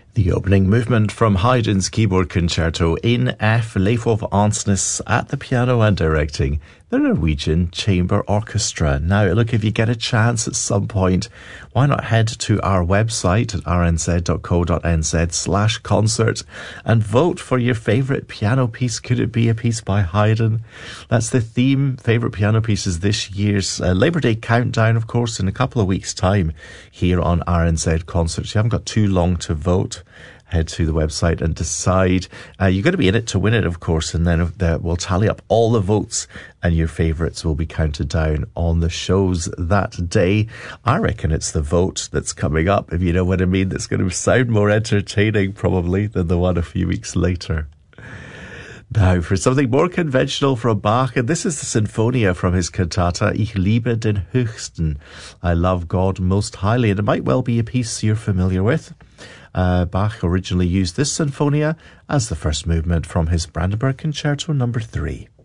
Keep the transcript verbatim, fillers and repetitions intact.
The opening movement from Haydn's keyboard concerto in F, Leif Ove Ansnes at the piano and directing the Norwegian Chamber Orchestra. Now, look, if you get a chance at some point, why not head to our website at rnz.co.nz slash concert and vote for your favourite piano piece. Could it be a piece by Haydn? That's the theme, favourite piano pieces this year's uh, Labour Day countdown, of course, in a couple of weeks' time here on R N Z Concerts. You haven't got too long to vote. Head to the website and decide. Uh, you've got to be in it to win it, of course, and then uh, we'll tally up all the votes and your favourites will be counted down on the shows that day. I reckon it's the vote that's coming up, if you know what I mean, that's going to sound more entertaining probably than the one a few weeks later. Now, for something more conventional from Bach, and this is the Sinfonia from his cantata Ich liebe den Höchsten. I love God most highly, and it might well be a piece you're familiar with. Uh, Bach originally used this Sinfonia as the first movement from his Brandenburg Concerto number three.